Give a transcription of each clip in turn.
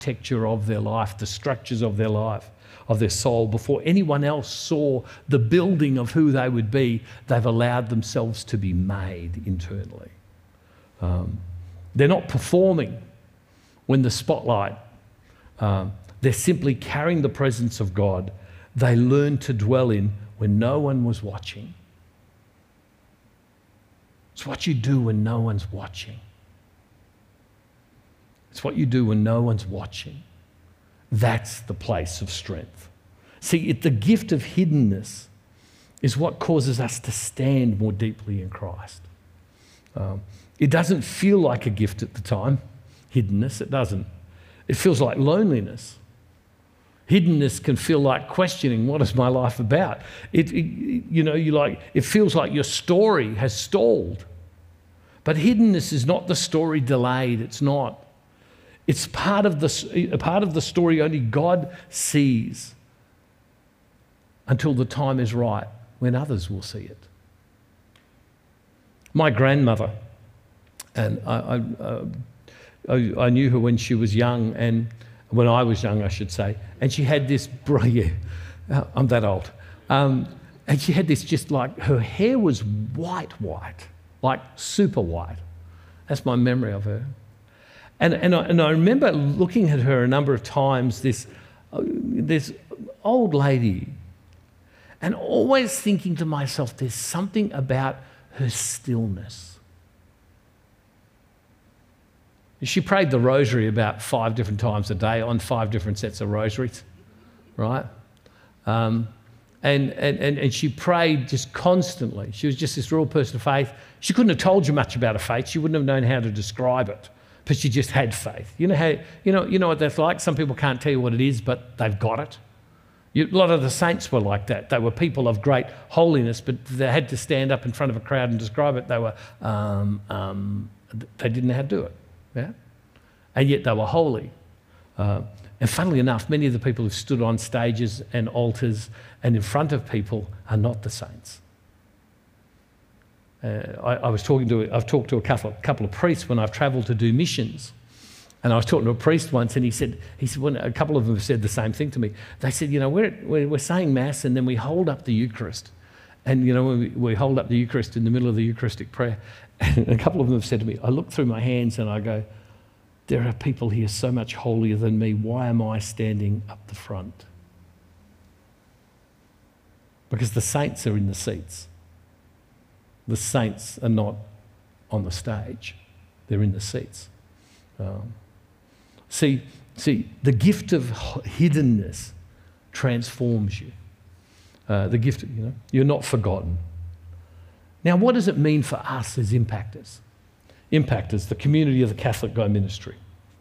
architecture of their life, the structures of their life, of their soul. Before anyone else saw the building of who they would be, they've allowed themselves to be made internally. They're not performing when the spotlight, they're simply carrying the presence of God. They learn to dwell in when no one was watching. It's what you do when no one's watching. It's what you do when no one's watching. That's the place of strength. See, the gift of hiddenness is what causes us to stand more deeply in Christ. It doesn't feel like a gift at the time, hiddenness, it doesn't. It feels like loneliness. Hiddenness can feel like questioning, what is my life about? It feels like your story has stalled. But hiddenness is not the story delayed, it's not. It's part of the story only God sees until the time is right when others will see it. My grandmother, and I knew her when she was young, and when I was young, I should say, and she had this, I'm that old, and she had this just like, her hair was white, like super white. That's my memory of her. And I remember looking at her a number of times, this old lady, and always thinking to myself, there's something about her stillness. She prayed the rosary about 5 different times a day on 5 different sets of rosaries, right? And she prayed just constantly. She was just this real person of faith. She couldn't have told you much about her faith. She wouldn't have known how to describe it. But she just had faith. You know what that's like? Some people can't tell you what it is, but they've got it. A lot of the saints were like that. They were people of great holiness, but they had to stand up in front of a crowd and describe it. They didn't know how to do it. Yeah? And yet they were holy. And funnily enough, many of the people who've stood on stages and altars and in front of people are not the saints. I've talked to a couple of priests when I've travelled to do missions, and I was talking to a priest once, and he said when a couple of them have said the same thing to me. They said, we're saying Mass, and then we hold up the Eucharist, and when we hold up the Eucharist in the middle of the Eucharistic prayer, and a couple of them have said to me, I look through my hands and I go, there are people here so much holier than me. Why am I standing up the front? Because the saints are in the seats. The saints are not on the stage. They're in the seats. See, the gift of hiddenness transforms you. The gift, you're not forgotten. Now, what does it mean for us as impactors? Impactors, the community of the Catholic Go Ministry.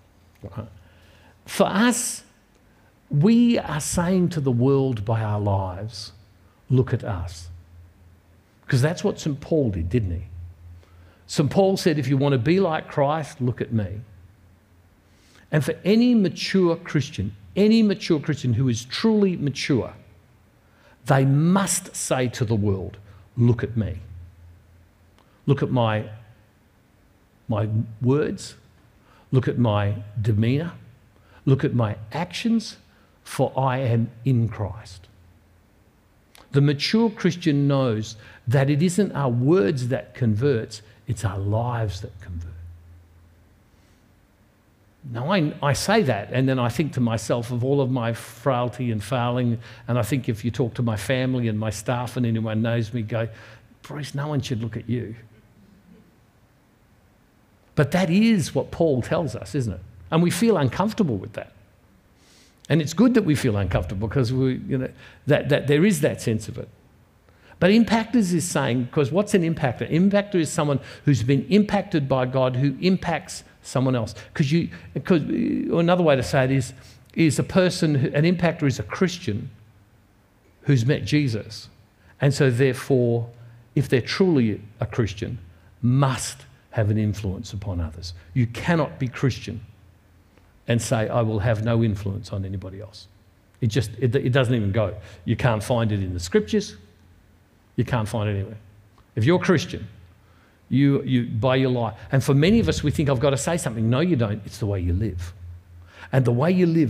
For us, we are saying to the world by our lives, look at us. Because that's what St. Paul did, didn't he? St. Paul said, if you want to be like Christ, look at me. And for any mature Christian who is truly mature, they must say to the world, look at me. Look at my words. Look at my demeanour. Look at my actions, for I am in Christ. The mature Christian knows that it isn't our words that converts, it's our lives that convert. Now, I say that, and then I think to myself of all of my frailty and failing, and I think if you talk to my family and my staff and anyone knows me, go, Bruce, no one should look at you. But that is what Paul tells us, isn't it? And we feel uncomfortable with that. And it's good that we feel uncomfortable because that there is that sense of it. But impactors is saying, because what's an impactor? Impactor is someone who's been impacted by God, who impacts someone else. Because another way to say it is a person, an impactor is a Christian who's met Jesus. And so therefore, if they're truly a Christian, must have an influence upon others. You cannot be Christian and say, I will have no influence on anybody else. It doesn't even go. You can't find it in the scriptures. You can't find it anywhere. If you're Christian, you by your life, and for many of us, we think, I've got to say something. No, you don't. It's the way you live. And the way you live